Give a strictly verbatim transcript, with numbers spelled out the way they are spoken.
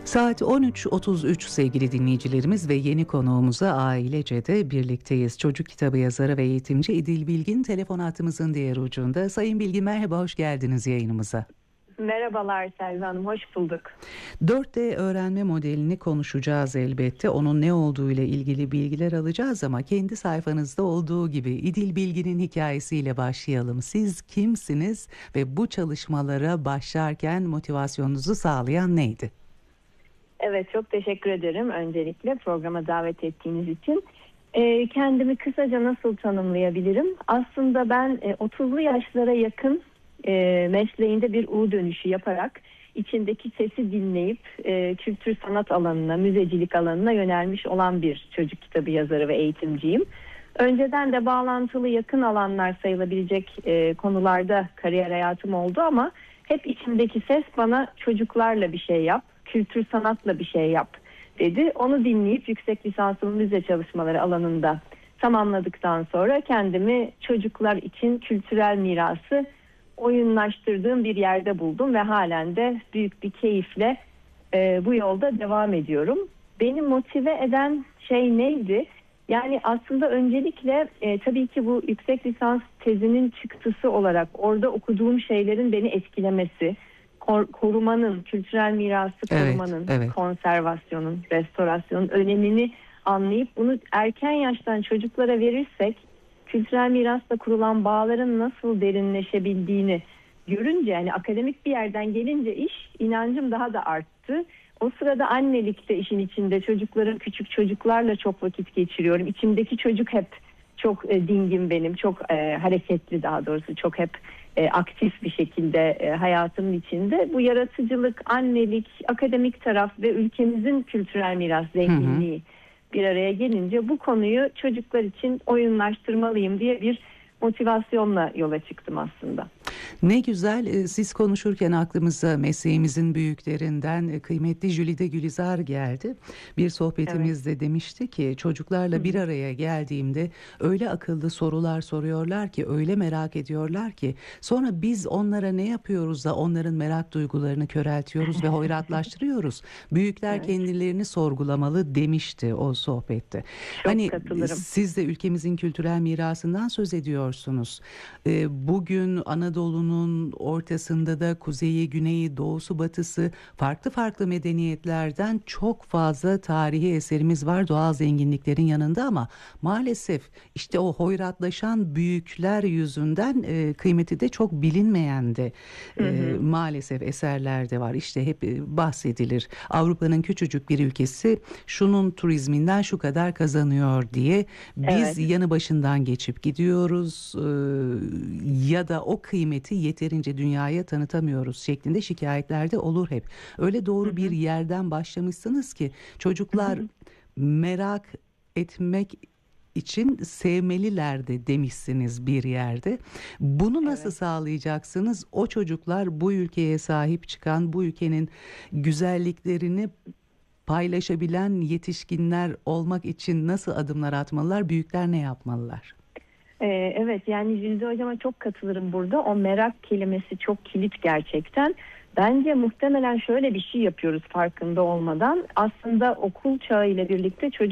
Saat on üç otuz üç sevgili dinleyicilerimiz ve yeni konuğumuza ailece de birlikteyiz. Çocuk kitabı yazarı ve eğitimci İdil Bilgin telefon hattımızın diğer ucunda. Sayın Bilgin, merhaba, hoş geldiniz yayınımıza. Merhabalar Selvi Hanım, hoş bulduk. dört D öğrenme modelini konuşacağız elbette. Onun ne olduğu ile ilgili bilgiler alacağız ama kendi sayfanızda olduğu gibi İdil Bilgin'in hikayesiyle başlayalım. Siz kimsiniz ve bu çalışmalara başlarken motivasyonunuzu sağlayan neydi? Evet, çok teşekkür ederim öncelikle programa davet ettiğiniz için. E, kendimi kısaca nasıl tanımlayabilirim? Aslında ben e, otuzlu yaşlara yakın e, mesleğinde bir U dönüşü yaparak içindeki sesi dinleyip e, kültür sanat alanına, müzecilik alanına yönelmiş olan bir çocuk kitabı yazarı ve eğitimciyim. Önceden de bağlantılı yakın alanlar sayılabilecek e, konularda kariyer hayatım oldu ama hep içimdeki ses bana çocuklarla bir şey yap, kültür sanatla bir şey yap dedi. Onu dinleyip yüksek lisansımı müze çalışmaları alanında tamamladıktan sonra kendimi çocuklar için kültürel mirası oyunlaştırdığım bir yerde buldum ve halen de büyük bir keyifle e, bu yolda devam ediyorum. Beni motive eden şey neydi? Yani aslında öncelikle e, tabii ki bu yüksek lisans tezinin çıktısı olarak orada okuduğum şeylerin beni etkilemesi, kor- korumanın, kültürel mirası korumanın, Evet, evet. konservasyonun, restorasyonun önemini anlayıp bunu erken yaştan çocuklara verirsek kültürel mirasla kurulan bağların nasıl derinleşebildiğini görünce, yani akademik bir yerden gelince iş, inancım daha da arttı. O sırada annelikte işin içinde, çocukların, küçük çocuklarla çok vakit geçiriyorum. İçimdeki çocuk hep çok e, dingin benim, çok e, hareketli, daha doğrusu çok hep e, aktif bir şekilde e, hayatımın içinde. Bu yaratıcılık, annelik, akademik taraf ve ülkemizin kültürel miras zenginliği hı hı. bir araya gelince bu konuyu çocuklar için oyunlaştırmalıyım diye bir motivasyonla yola çıktım aslında. Ne güzel, siz konuşurken aklımıza mesleğimizin büyüklerinden kıymetli Jülide Gülizar geldi. Bir sohbetimizde evet. demişti ki çocuklarla Hı-hı. bir araya geldiğimde öyle akıllı sorular soruyorlar ki, öyle merak ediyorlar ki sonra biz onlara ne yapıyoruz da onların merak duygularını köreltiyoruz ve hoyratlaştırıyoruz. Büyükler evet. kendilerini sorgulamalı demişti o sohbette. Çok hani katılırım. Siz de ülkemizin kültürel mirasından söz ediyorsunuz. Bugün Anadolu'nun ortasında da kuzeyi, güneyi, doğusu, batısı farklı farklı medeniyetlerden çok fazla tarihi eserimiz var doğal zenginliklerin yanında ama maalesef işte o hoyratlaşan büyükler yüzünden e, kıymeti de çok bilinmeyen de e, hı hı. maalesef eserlerde var. İşte hep bahsedilir. Avrupa'nın küçücük bir ülkesi şunun turizminden şu kadar kazanıyor diye biz evet. yanı başından geçip gidiyoruz e, ya da o kıymeti yeterince dünyaya tanıtamıyoruz şeklinde şikayetlerde olur hep. Öyle doğru hı hı. bir yerden başlamışsınız ki çocuklar hı hı. merak etmek için sevmeliler de demişsiniz bir yerde. Bunu nasıl evet. sağlayacaksınız? O çocuklar bu ülkeye sahip çıkan, bu ülkenin güzelliklerini paylaşabilen yetişkinler olmak için nasıl adımlar atmalılar? Büyükler ne yapmalılar? Ee, evet, yani Jülide Hocam'a çok katılırım burada. O merak kelimesi çok kilit gerçekten. Bence muhtemelen şöyle bir şey yapıyoruz farkında olmadan. Aslında okul çağı ile birlikte çocuk